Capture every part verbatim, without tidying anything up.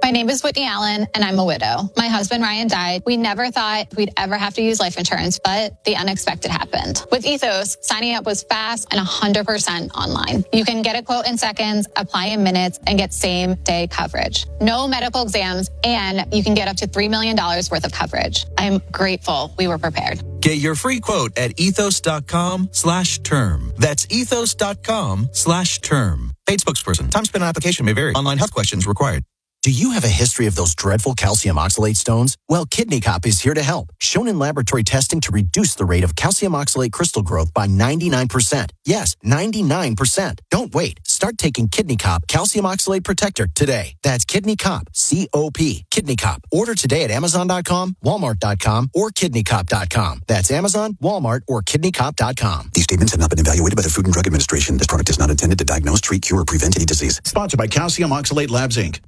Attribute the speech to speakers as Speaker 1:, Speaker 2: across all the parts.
Speaker 1: My name is Whitney Allen, and I'm a widow. My husband, Ryan, died. We never thought we'd ever have to use life insurance, but the unexpected happened. With Ethos, signing up was fast and one hundred percent online. You can get a quote in seconds, apply in minutes, and get same-day coverage. No medical exams, and you can get up to three million dollars worth of coverage. I'm grateful we were prepared.
Speaker 2: Get your free quote at ethos.com slash term. That's ethos.com slash term. Paid spokesperson. Time spent on application may vary. Online health questions required.
Speaker 3: Do you have a history of those dreadful calcium oxalate stones? Well, Kidney Cop is here to help. Shown in laboratory testing to reduce the rate of calcium oxalate crystal growth by ninety-nine percent. Yes, ninety-nine percent. Don't wait. Start taking Kidney Cop Calcium Oxalate Protector today. That's Kidney Cop, C O P, Kidney Cop. Order today at amazon dot com, walmart dot com, or kidney cop dot com. That's Amazon, Walmart, or kidney cop dot com.
Speaker 4: These statements have not been evaluated by the Food and Drug Administration. This product is not intended to diagnose, treat, cure, or prevent any disease.
Speaker 5: Sponsored by Calcium Oxalate Labs, Incorporated.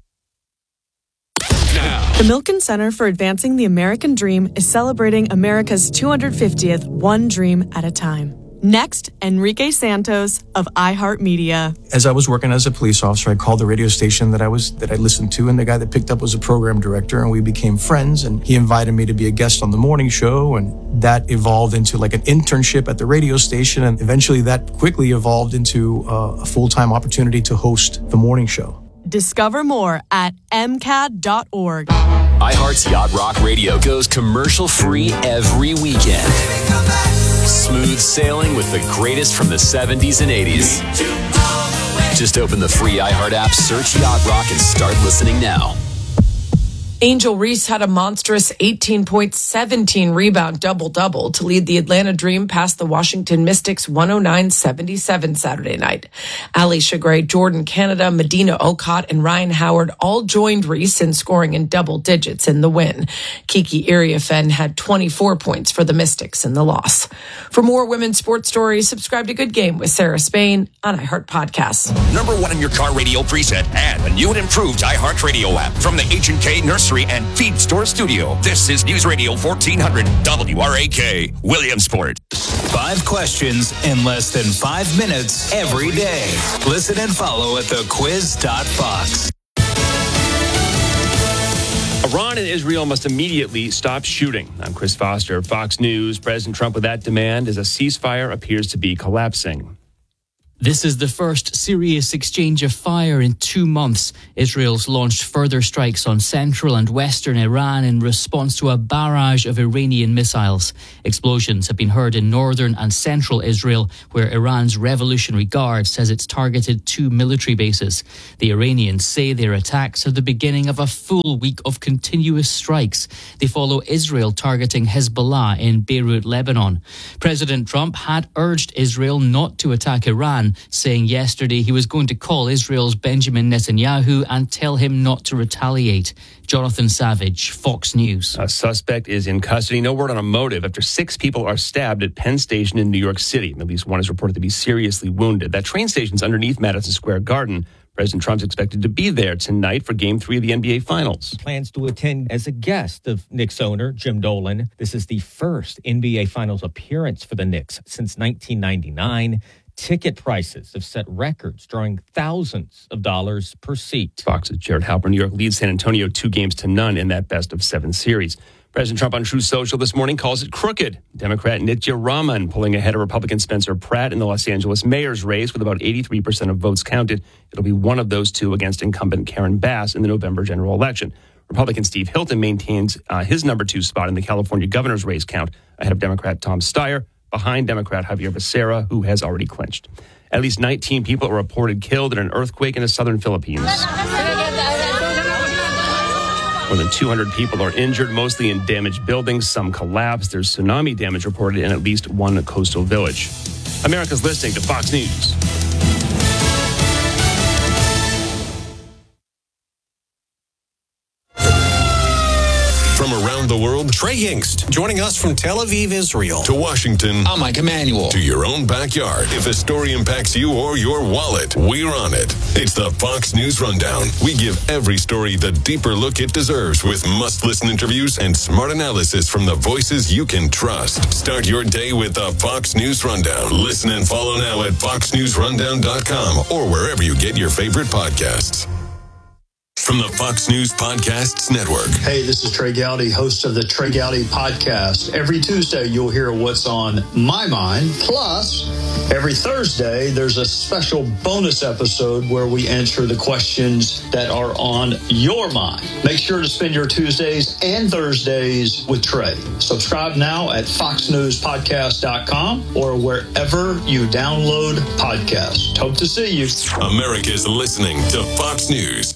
Speaker 6: Now. The Milken Center for Advancing the American Dream is celebrating America's two hundred fiftieth One Dream at a Time. Next, Enrique Santos of iHeartMedia.
Speaker 7: As I was working as a police officer, I called the radio station that I was that I listened to, and the guy that picked up was a program director, and we became friends, and he invited me to be a guest on the morning show, and that evolved into like an internship at the radio station, and eventually that quickly evolved into uh, a full-time opportunity to host the morning show.
Speaker 6: Discover more at m c a d dot org.
Speaker 8: iHeart's Yacht Rock Radio goes commercial-free every weekend. Smooth sailing with the greatest from the seventies and eighties. Just open the free iHeart app, search Yacht Rock, and start listening now.
Speaker 9: Angel Reese had a monstrous eighteen-point, seventeen rebound double-double to lead the Atlanta Dream past the Washington Mystics one oh nine seventy-seven Saturday night. Alicia Gray, Jordan Canada, Medina Okot, and Ryan Howard all joined Reese in scoring in double digits in the win. Kiki Iriafen had twenty-four points for the Mystics in the loss. For more women's sports stories, subscribe to Good Game with Sarah Spain on iHeart Podcasts.
Speaker 10: Number one in your car radio preset and a new and improved iHeart Radio app from the H and K Nursery and Feed Store Studio. This is News Radio fourteen hundred W R A K, Williamsport.
Speaker 8: Five questions in less than five minutes every day. Listen and follow at the quiz dot fox.
Speaker 11: Iran and Israel must immediately stop shooting. I'm Chris Foster, Fox News. President Trump with that demand as a ceasefire appears to be collapsing.
Speaker 12: This is the first serious exchange of fire in two months. Israel's launched further strikes on central and western Iran in response to a barrage of Iranian missiles. Explosions have been heard in northern and central Israel, where Iran's Revolutionary Guard says it's targeted two military bases. The Iranians say their attacks are the beginning of a full week of continuous strikes. They follow Israel targeting Hezbollah in Beirut, Lebanon. President Trump had urged Israel not to attack Iran, saying yesterday he was going to call Israel's Benjamin Netanyahu and tell him not to retaliate. Jonathan Savage, Fox News.
Speaker 11: A suspect is in custody. No word on a motive after six people are stabbed at Penn Station in New York City. At least one is reported to be seriously wounded. That train station's underneath Madison Square Garden. President Trump's expected to be there tonight for Game three of the N B A Finals.
Speaker 13: Plans to attend as a guest of Knicks owner Jim Dolan. This is the first N B A Finals appearance for the Knicks since nineteen ninety-nine. Ticket prices have set records, drawing thousands of dollars per seat.
Speaker 11: Fox's Jared Halper. New York leads San Antonio two games to none in that best of seven series. President Trump on Truth Social this morning calls it crooked. Democrat Nitya Raman pulling ahead of Republican Spencer Pratt in the Los Angeles mayor's race with about eighty-three percent of votes counted. It'll be one of those two against incumbent Karen Bass in the November general election. Republican Steve Hilton maintains uh, his number two spot in the California governor's race count ahead of Democrat Tom Steyer, behind Democrat Javier Becerra, who has already clinched. At least nineteen people are reported killed in an earthquake in the southern Philippines. More than two hundred people are injured, mostly in damaged buildings. Some collapsed. There's tsunami damage reported in at least one coastal village. America's listening to Fox News.
Speaker 14: From around the world, Trey Yingst, joining us from Tel Aviv, Israel, to Washington.
Speaker 15: I'm Mike Emanuel.
Speaker 14: To your own backyard. If a story impacts you or your wallet, we're on it. It's the Fox News Rundown. We give every story the deeper look it deserves with must-listen interviews and smart analysis from the voices you can trust. Start your day with the Fox News Rundown. Listen and follow now at fox news rundown dot com or wherever you get your favorite podcasts. from the Fox News Podcasts Network.
Speaker 15: Hey, this is Trey Gowdy, host of the Trey Gowdy Podcast. Every Tuesday, you'll hear what's on my mind. Plus, every Thursday, there's a special bonus episode where we answer the questions that are on your mind. Make sure to spend your Tuesdays and Thursdays with Trey. Subscribe now at fox news podcast dot com or wherever you download podcasts. Hope to see you.
Speaker 14: America's listening to Fox News.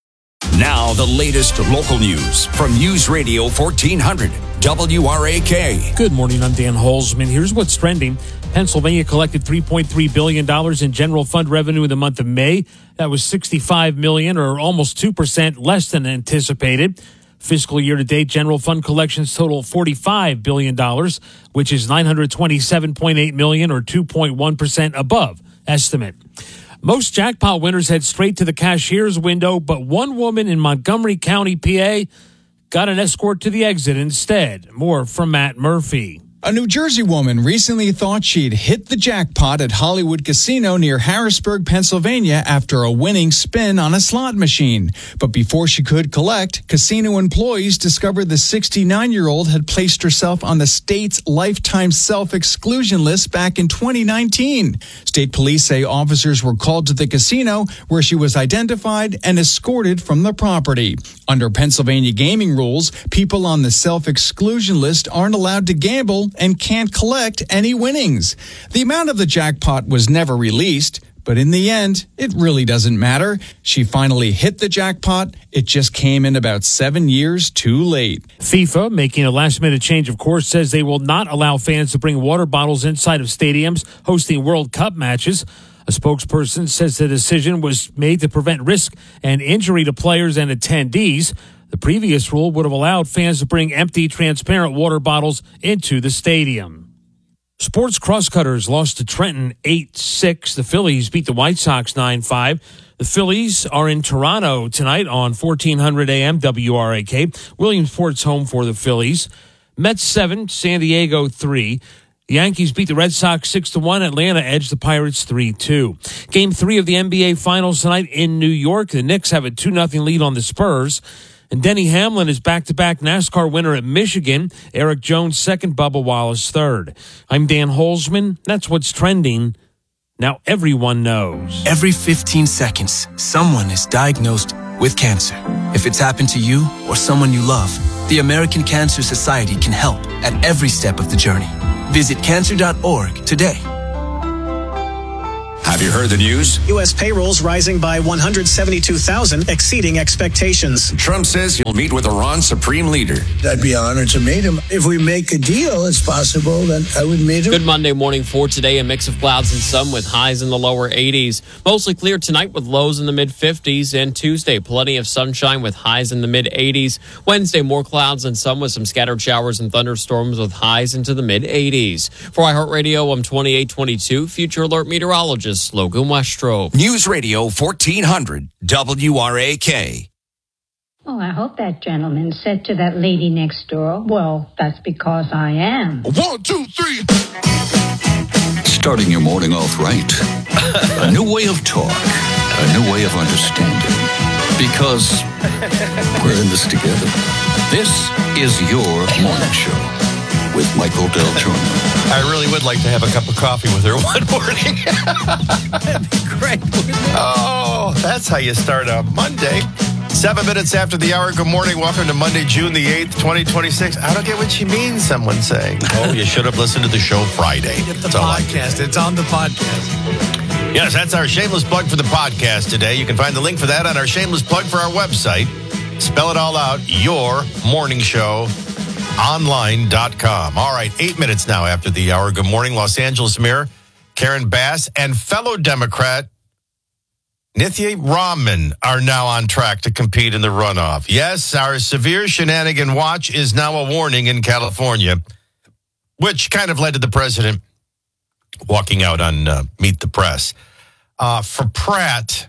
Speaker 10: Now, the latest local news from News Radio fourteen hundred W R A K.
Speaker 16: Good morning, I'm Dan Holzman. Here's what's trending. Pennsylvania collected three point three billion dollars in general fund revenue in the month of May. That was sixty-five million dollars, or almost two percent less than anticipated. Fiscal year-to-date general fund collections total forty-five billion dollars, which is nine hundred twenty-seven point eight million dollars, or two point one percent above estimate. Most jackpot winners head straight to the cashier's window, but one woman in Montgomery County, P A, got an escort to the exit instead. More from Matt Murphy.
Speaker 17: A New Jersey woman recently thought she'd hit the jackpot at Hollywood Casino near Harrisburg, Pennsylvania after a winning spin on a slot machine. But before she could collect, casino employees discovered the sixty-nine-year-old had placed herself on the state's lifetime self-exclusion list back in twenty nineteen. State police say officers were called to the casino where she was identified and escorted from the property. Under Pennsylvania gaming rules, people on the self-exclusion list aren't allowed to gamble and can't collect any winnings. The amount of the jackpot was never released, but in the end, it really doesn't matter. She finally hit the jackpot. It just came in about seven years too late.
Speaker 16: FIFA, making a last-minute change of course, says they will not allow fans to bring water bottles inside of stadiums hosting World Cup matches. A spokesperson says the decision was made to prevent risk and injury to players and attendees. The previous rule would have allowed fans to bring empty, transparent water bottles into the stadium. Sports crosscutters lost to Trenton eight six. The Phillies beat the White Sox nine five. The Phillies are in Toronto tonight on fourteen hundred A M W R A K. Williamsport's home for the Phillies. Mets seven, San Diego three. The Yankees beat the Red Sox six to one. Atlanta edged the Pirates three two. Game three of the N B A Finals tonight in New York. The Knicks have a two nothing lead on the Spurs. And Denny Hamlin is back-to-back NASCAR winner at Michigan. Eric Jones second, Bubba Wallace third. I'm Dan Holzman. That's what's trending. Now everyone knows.
Speaker 18: Every fifteen seconds, someone is diagnosed with cancer. If it's happened to you or someone you love, the American Cancer Society can help at every step of the journey. Visit cancer dot org today.
Speaker 10: Have you heard the news?
Speaker 19: U S payrolls rising by one hundred seventy-two thousand, exceeding expectations.
Speaker 10: Trump says he'll meet with Iran's supreme leader.
Speaker 20: I'd be honored to meet him. If we make a deal, it's possible that I would meet him.
Speaker 21: Good Monday morning for today. A mix of clouds and sun with highs in the lower eighties. Mostly clear tonight with lows in the mid fifties. And Tuesday, plenty of sunshine with highs in the mid eighties. Wednesday, more clouds and sun with some scattered showers and thunderstorms with highs into the mid eighties. For iHeartRadio, I'm twenty-eight twenty-two Future Alert Meteorologist Logan Westrope.
Speaker 10: News Radio fourteen hundred W R A K.
Speaker 22: Oh, I hope that gentleman said to that lady next door, well, that's because I am.
Speaker 14: One, two, three.
Speaker 23: Starting your morning off right. A new way of talk. A new way of understanding. Because we're in this together. This is your morning show with Michael Del Giorno.
Speaker 24: I really would like to have a cup of coffee with her one morning.
Speaker 21: That'd be great.
Speaker 24: Oh, that's how you start a Monday. Seven minutes after the hour. Good morning. Welcome to Monday, June the eighth, twenty twenty-six. I don't get what she means, someone's saying. Oh, you should have listened to the show Friday.
Speaker 25: Get the that's podcast. It's on the podcast.
Speaker 24: Yes, that's our shameless plug for the podcast today. You can find the link for that on our shameless plug for our website. Spell it all out, your morning show. online dot com. All right, eight minutes now after the hour. Good morning, Los Angeles Mayor Karen Bass and fellow Democrat Nithya Raman are now on track to compete in the runoff. Yes, our severe shenanigan watch is now a warning in California, which kind of led to the president walking out on uh, Meet the Press. Uh, for Pratt,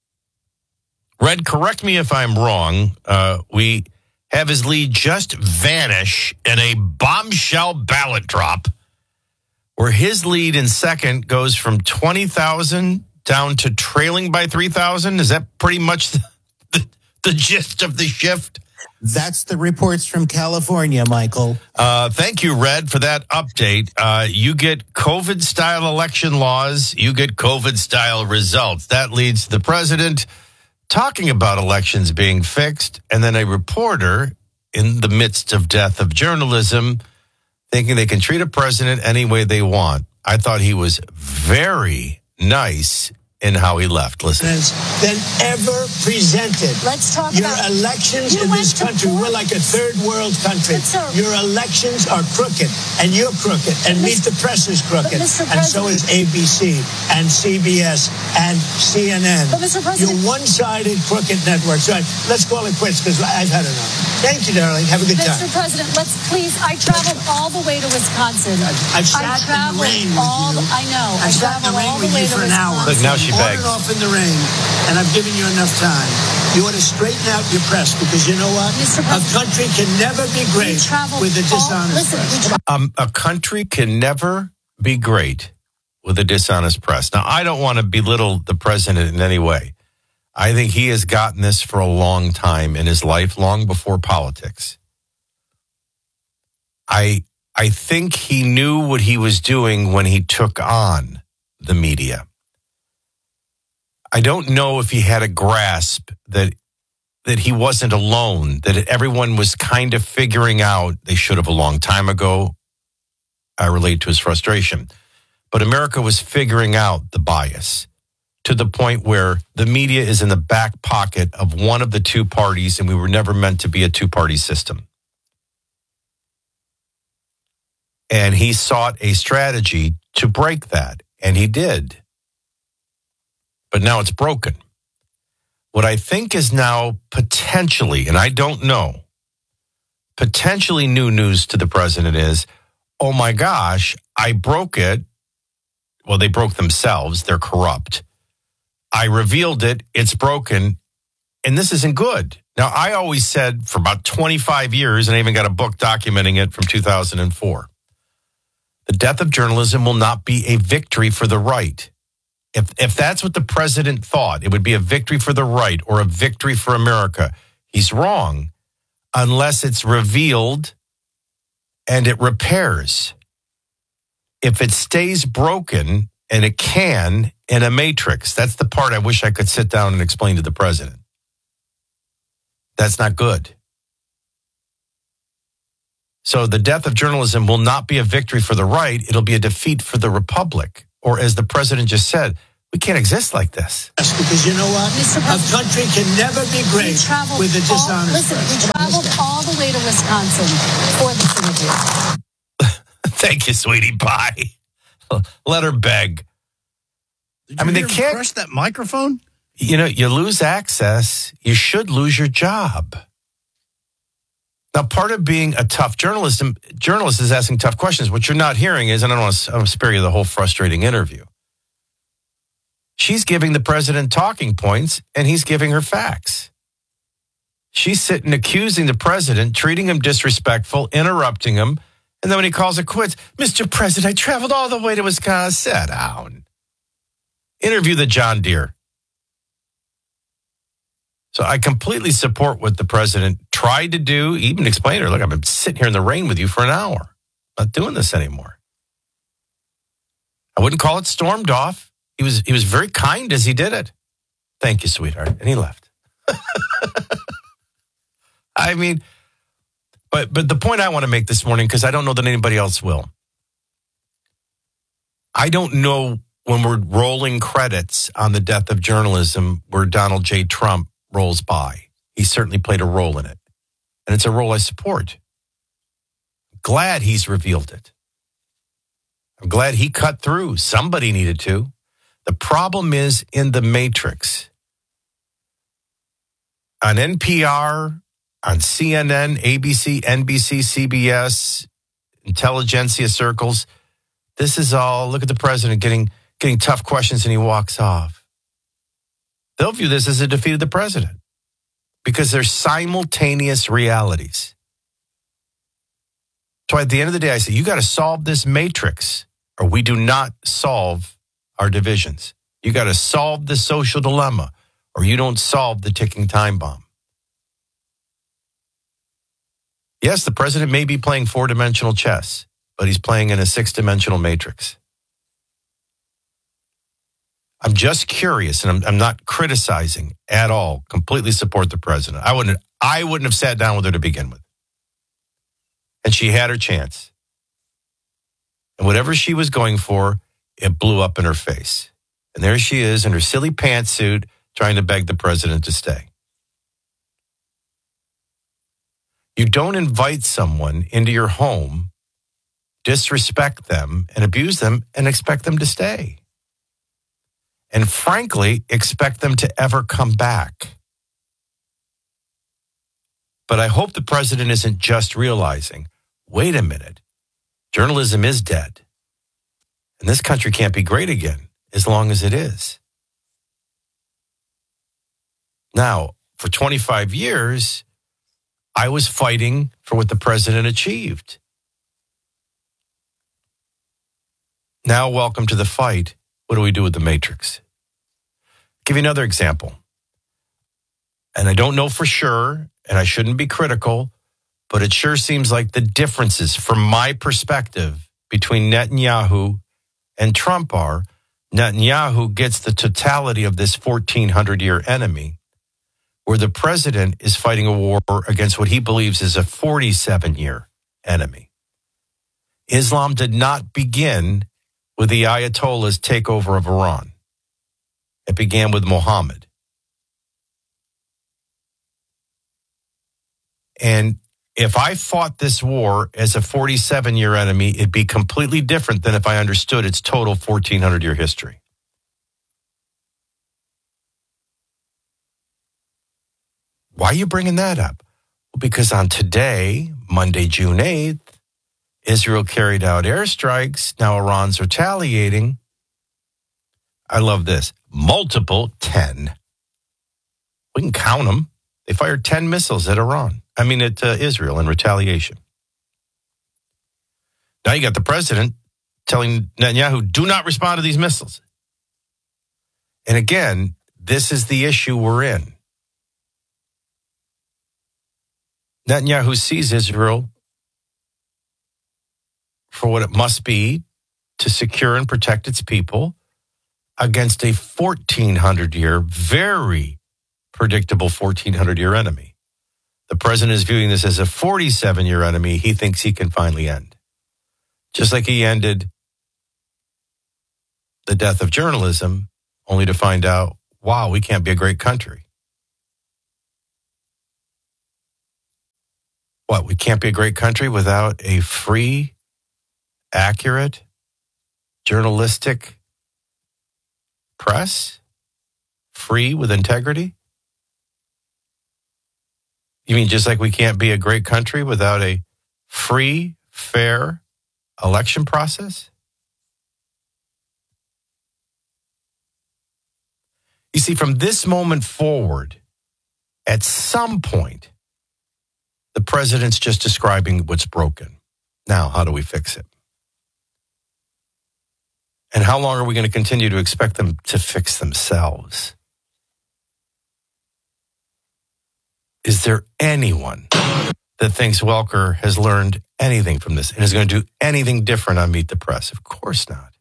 Speaker 24: Red, correct me if I'm wrong, uh, we have his lead just vanish in a bombshell ballot drop where his lead in second goes from twenty thousand down to trailing by three thousand. Is that pretty much the, the, the gist of the shift?
Speaker 1: That's the reports from California, Michael.
Speaker 24: Uh, thank you, Red, for that update. Uh, you get COVID-style election laws. You get COVID-style results. That leads to the president talking about elections being fixed, and then a reporter in the midst of death of journalism thinking they can treat a president any way they want. I thought he was very nice in how he left. Listen.
Speaker 20: Than ever presented.
Speaker 2: Let's talk
Speaker 20: Your
Speaker 2: about
Speaker 20: elections
Speaker 2: you
Speaker 20: in this
Speaker 2: went to
Speaker 20: country,
Speaker 2: court.
Speaker 20: we're like a third world country.
Speaker 2: But, sir-
Speaker 20: Your elections are crooked, and you're crooked, and
Speaker 2: But,
Speaker 20: Meet the Press is crooked,
Speaker 2: but, Mister
Speaker 20: and so is A B C, and C B S, and C N N.
Speaker 2: But, Mister President-
Speaker 20: You're one-sided, crooked networks. All right, let's call it quits, because I've had enough. Thank you, darling. Have a good
Speaker 2: Mister
Speaker 20: time.
Speaker 2: President, let's please. I traveled all the way to Wisconsin.
Speaker 20: I've sat
Speaker 2: I
Speaker 20: in the
Speaker 2: traveled
Speaker 20: rain with
Speaker 2: all.
Speaker 20: you.
Speaker 2: The, I know.
Speaker 20: I
Speaker 2: I
Speaker 20: sat in the
Speaker 2: traveled
Speaker 20: rain
Speaker 2: all
Speaker 20: with
Speaker 2: the way
Speaker 20: you
Speaker 2: to
Speaker 20: for an hour.
Speaker 2: Wisconsin.
Speaker 24: Look, now she
Speaker 20: on
Speaker 24: begs.
Speaker 20: and off in the rain, and I've given you enough time. You ought to straighten out your press, because you know what?
Speaker 2: Mister
Speaker 20: A country can never be great
Speaker 2: We traveled
Speaker 20: with a
Speaker 2: all-
Speaker 20: dishonest
Speaker 2: listen,
Speaker 20: press.
Speaker 2: we tra-
Speaker 24: Um, a country can never be great with a dishonest press. Now, I don't want to belittle the president in any way. I think he has gotten this for a long time in his life, long before politics. I I think he knew what he was doing when he took on the media. I don't know if he had a grasp that that he wasn't alone, that everyone was kind of figuring out they should have a long time ago. I relate to his frustration. But America was figuring out the bias to the point where the media is in the back pocket of one of the two parties, and we were never meant to be a two-party system. And he sought a strategy to break that, and he did. But now it's broken. What I think is now potentially, and I don't know, potentially new news to the president is, oh my gosh, I broke it. Well, they broke themselves. They're corrupt. I revealed it. It's broken. And this isn't good. Now, I always said for about twenty-five years, and I even got a book documenting it from two thousand four, the death of journalism will not be a victory for the right. If if that's what the president thought, it would be a victory for the right or a victory for America. He's wrong unless it's revealed and it repairs. If it stays broken, and it can, in a matrix, that's the part I wish I could sit down and explain to the president. That's not good. So the death of journalism will not be a victory for the right. It'll be a defeat for the republic. Or as the president just said, we can't exist like this.
Speaker 20: Because you know what?
Speaker 2: Mister
Speaker 20: A country can never be great
Speaker 2: We traveled
Speaker 20: with a
Speaker 2: all-
Speaker 20: dishonest
Speaker 2: Listen,
Speaker 20: press.
Speaker 2: we traveled all the way to Wisconsin for this interview.
Speaker 24: Thank you, sweetie pie. Let her beg. I mean, they can't
Speaker 25: crush that microphone.
Speaker 24: You know, you lose access, you should lose your job. Now, part of being a tough journalist, journalist is asking tough questions. What you're not hearing is, and I don't want to, I don't want to spare you the whole frustrating interview. She's giving the president talking points, and he's giving her facts. She's sitting accusing the president, treating him disrespectful, interrupting him, and then when he calls it quits, Mister President, I traveled all the way to Wisconsin. Sit down. Interview the John Deere. So I completely support what the president tried to do, even explain to her, look, I've been sitting here in the rain with you for an hour. I'm not doing this anymore. I wouldn't call it stormed off. He was he was very kind as he did it. Thank you, sweetheart. And he left. I mean, but but the point I want to make this morning, because I don't know that anybody else will. I don't know when we're rolling credits on the death of journalism where Donald J. Trump rolls by. He certainly played a role in it. And it's a role I support. Glad he's revealed it. I'm glad he cut through. Somebody needed to. The problem is in the matrix. On N P R, on C N N, A B C, N B C, C B S, intelligentsia circles, this is all, look at the president getting getting tough questions and he walks off. They'll view this as a defeat of the president because they're simultaneous realities. So at the end of the day, I say, you got to solve this matrix or we do not solve our divisions. You got to solve the social dilemma or you don't solve the ticking time bomb. Yes, the president may be playing four-dimensional chess, but he's playing in a six-dimensional matrix. I'm just curious, and I'm, I'm not criticizing at all. Completely support the president. I wouldn't, I wouldn't have sat down with her to begin with. And she had her chance. And whatever she was going for, it blew up in her face. And there she is in her silly pantsuit trying to beg the president to stay. You don't invite someone into your home, disrespect them, and abuse them, and expect them to stay. And frankly, expect them to ever come back. But I hope the president isn't just realizing, wait a minute, journalism is dead. And this country can't be great again as long as it is. Now, for twenty-five years, I was fighting for what the president achieved. Now, welcome to the fight. What do we do with the matrix? I'll give you another example. And I don't know for sure, and I shouldn't be critical, but it sure seems like the differences from my perspective between Netanyahu and Trump are Netanyahu gets the totality of this fourteen hundred year enemy, where the president is fighting a war against what he believes is a forty-seven year enemy. Islam did not begin with the Ayatollah's takeover of Iran. It began with Muhammad. And if I fought this war as a forty-seven year enemy, it'd be completely different than if I understood its total fourteen hundred year history. Why are you bringing that up? Well, because on today, Monday, June eighth, Israel carried out airstrikes. Now Iran's retaliating. I love this. Multiple ten. We can count them. They fired ten missiles at Iran. I mean, at uh, Israel in retaliation. Now you got the president telling Netanyahu, do not respond to these missiles. And again, this is the issue we're in. Netanyahu sees Israel for what it must be to secure and protect its people against a fourteen hundred year, very predictable fourteen hundred year enemy. The president is viewing this as a forty-seven year enemy he thinks he can finally end. Just like he ended the death of journalism, only to find out, wow, we can't be a great country. What, we can't be a great country without a free, accurate, journalistic press? Free with integrity? You mean just like we can't be a great country without a free, fair election process? You see, from this moment forward, at some point, the president's just describing what's broken. Now, how do we fix it? And how long are we going to continue to expect them to fix themselves? Is there anyone that thinks Welker has learned anything from this and is going to do anything different on Meet the Press? Of course not.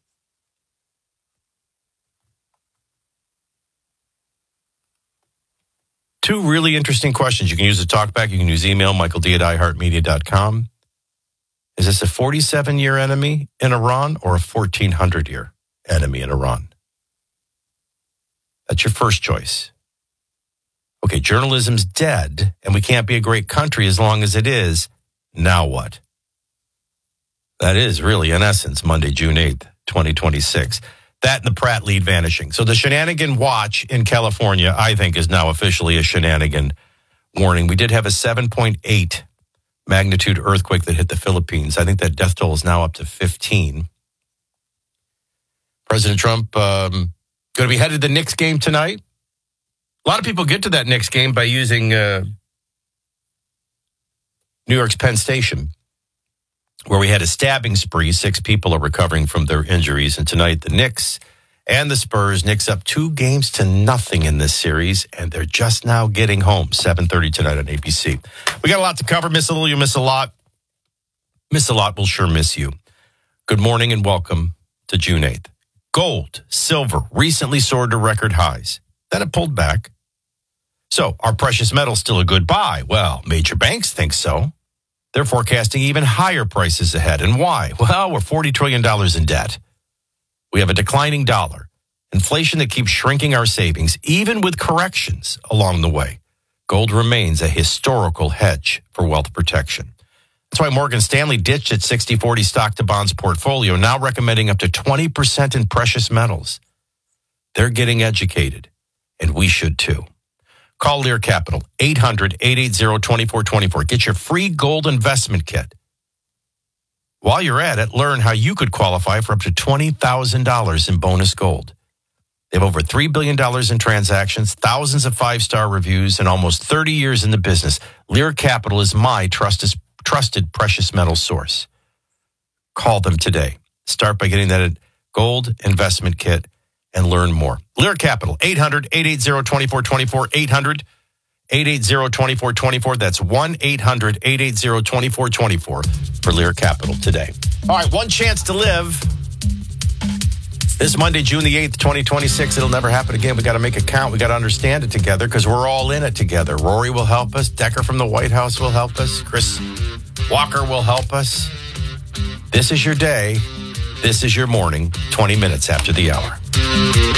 Speaker 24: Two really interesting questions. You can use the talkback. You can use email, michael d at i heart media dot com. Is this a forty-seven year enemy in Iran or a fourteen hundred year enemy in Iran? That's your first choice. Okay, journalism's dead, and we can't be a great country as long as it is. Now what? That is really, in essence, Monday, June eighth, twenty twenty-six. That and the Pratt lead vanishing. So the shenanigan watch in California, I think, is now officially a shenanigan warning. We did have a seven point eight magnitude earthquake that hit the Philippines. I think that death toll is now up to fifteen. President Trump um, going to be headed to the Knicks game tonight. A lot of people get to that Knicks game by using uh, New York's Penn Station, where we had a stabbing spree. Six people are recovering from their injuries. And tonight, the Knicks and the Spurs. Knicks up two games to nothing in this series, and they're just now getting home. seven thirty tonight on A B C. We got a lot to cover. Miss a little, you miss a lot. Miss a lot, we'll sure miss you. Good morning and welcome to June eighth. Gold, silver recently soared to record highs. Then it pulled back. So, are precious metals still a good buy? Well, major banks think so. They're forecasting even higher prices ahead. And why? Well, we're forty trillion dollars in debt. We have a declining dollar, inflation that keeps shrinking our savings, even with corrections along the way. Gold remains a historical hedge for wealth protection. That's why Morgan Stanley ditched its sixty forty stock to bonds portfolio, now recommending up to twenty percent in precious metals. They're getting educated, and we should too. Call Lear Capital, eight hundred, eight eight zero, two four two four. Get your free gold investment kit. While you're at it, learn how you could qualify for up to twenty thousand dollars in bonus gold. They have over three billion dollars in transactions, thousands of five-star reviews, and almost thirty years in the business. Lear Capital is my trusted, trusted precious metal source. Call them today. Start by getting that gold investment kit and learn more. Lear Capital, eight hundred, eight eight zero, two four two four, eight hundred, eight eight zero, two four two four. That's one eight hundred, eight eight zero, two four two four for Lear Capital today. All right, one chance to live. This Monday, June the eighth, twenty twenty-six. It'll never happen again. We got to make it count. We got to understand it together because we're all in it together. Rory will help us. Decker from the White House will help us. Chris Walker will help us. This is your day. This is your morning, twenty minutes after the hour.